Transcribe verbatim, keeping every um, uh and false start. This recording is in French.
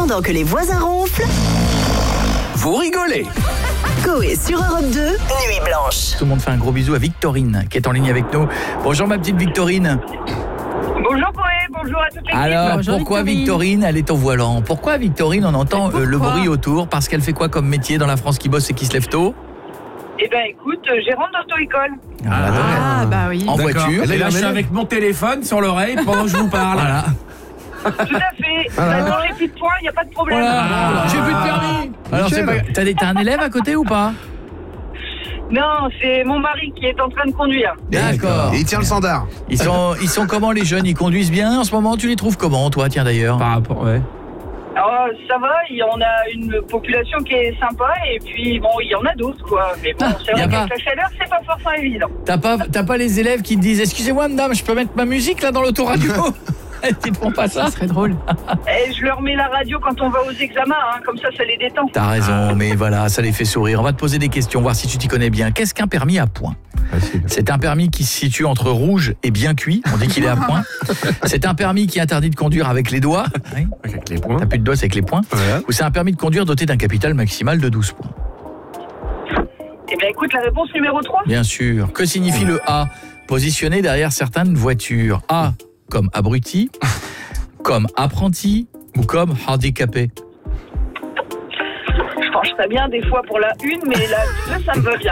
Pendant que les voisins ronflent, vous rigolez. Coé sur Europe deux, Nuit Blanche. Tout le monde fait un gros bisou à Victorine qui est en ligne avec nous. Bonjour ma petite Victorine. Bonjour Coé, bonjour à toute l'équipe. Alors Bonjour, pourquoi Victorine. Victorine, elle est au volant? Pourquoi Victorine, on entend euh, le pourquoi bruit autour? Parce qu'elle fait quoi comme métier dans la France qui bosse et qui se lève tôt? Eh ben écoute, euh, gérante d'auto-école. Ah, donc, Ah bah oui. en D'accord. voiture. Et là, je suis avec mon téléphone sur l'oreille pendant que je vous parle. Voilà. Tout à fait. Bah, dans les petits points, il n'y a pas de problème. Voilà. J'ai plus de permis. Alors c'est pas... T'as des- t'as un élève à côté ou pas? Non, c'est mon mari qui est en train de conduire. D'accord. Et il tient le standard. Ils sont, ils sont comment les jeunes? Ils conduisent bien en ce moment? Tu les trouves comment toi, tiens d'ailleurs? Par rapport, ouais. Alors ça va, il y en a une population qui est sympa et puis bon, il y en a d'autres quoi. Mais bon, Ah, c'est y a vrai pas- qu'avec la chaleur, c'est pas forcément évident. T'as pas, t'as pas les élèves qui te disent excusez-moi madame, je peux mettre ma musique là dans l'autoradio? Ils te font pas ça? Ça serait drôle. Et je leur mets la radio quand on va aux examens, hein, comme ça, ça les détend. T'as raison, mais voilà, ça les fait sourire. On va te poser des questions, voir si tu t'y connais bien. Qu'est-ce qu'un permis à points? C'est un permis qui se situe entre rouge et bien cuit. On dit qu'il est à points. C'est un permis qui interdit de conduire avec les doigts. Oui. Avec les points. T'as plus de doigts avec les poings. Voilà. Ou c'est un permis de conduire doté d'un capital maximal de douze points. Eh bien écoute, la réponse numéro trois. Bien sûr. Que signifie le A? Positionné derrière certaines voitures. A comme abruti, comme apprenti ou comme handicapé. Je pencherais bien des fois pour la une, mais la deux, ça me va bien.